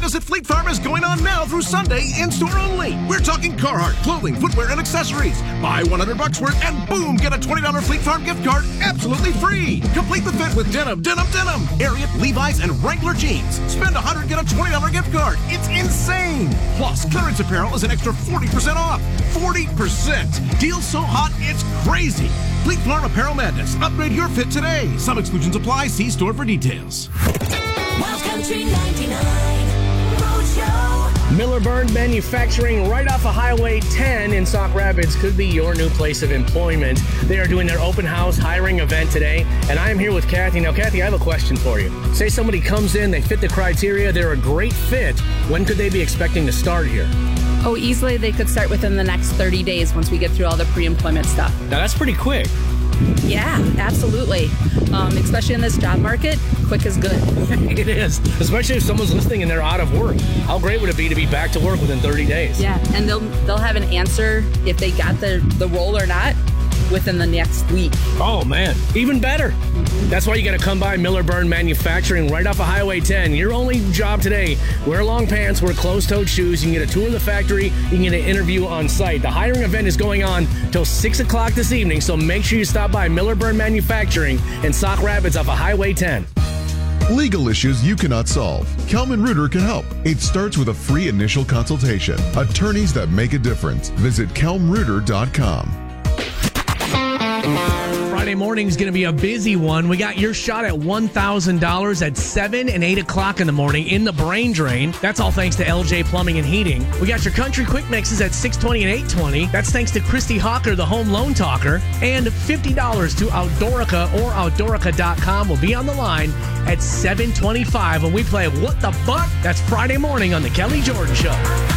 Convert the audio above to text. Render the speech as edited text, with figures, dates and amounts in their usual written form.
at Fleet Farm is going on now through Sunday, in-store only. We're talking Carhartt, clothing, footwear, and accessories. Buy $100 worth and boom, get a $20 Fleet Farm gift card absolutely free. Complete the fit with denim, Ariat, Levi's, and Wrangler jeans. Spend $100, get a $20 gift card. It's insane. Plus, clearance apparel is an extra 40% off. 40%. Deals so hot, it's crazy. Fleet Farm Apparel Madness. Upgrade your fit today. Some exclusions apply. See store for details. Wild Country 99 Roadshow. Miller Byrne Manufacturing, right off of Highway 10 in Sauk Rapids, could be your new place of employment. They are doing their open house hiring event today, and I am here with Kathy. Now, Kathy, I have a question for you. Say somebody comes in, they fit the criteria, they're a great fit. When could they be expecting to start here? Oh, easily they could start within the next 30 days once we get through all the pre-employment stuff. Now, that's pretty quick. Yeah, absolutely. Especially in this job market, quick is good. It is, especially if someone's listening and they're out of work. How great would it be to be back to work within 30 days? Yeah, and they'll have an answer if they got the role or not within the next week. Oh, man, even better. That's why you got to come by Miller Byrne Manufacturing right off of Highway 10. Your only job today, wear long pants, wear closed-toed shoes. You can get a tour of the factory. You can get an interview on site. The hiring event is going on till 6 o'clock this evening, so make sure you stop by Miller Byrne Manufacturing in Sauk Rapids off of Highway 10. Legal issues you cannot solve. Kelman Reuter can help. It starts with a free initial consultation. Attorneys that make a difference. Visit kelmreuter.com. Friday morning is going to be a busy one. We got your shot at $1,000 at 7 and 8 o'clock in the morning in the brain drain. That's all thanks to LJ Plumbing and Heating. We got your country quick mixes at 6:20 and 8:20. That's thanks to Christy Hawker, the home loan talker. And $50 to Outdoorica or Outdoorica.com will be on the line at 7:25 when we play What the Butt? That's Friday morning on the Kelly Jordan Show.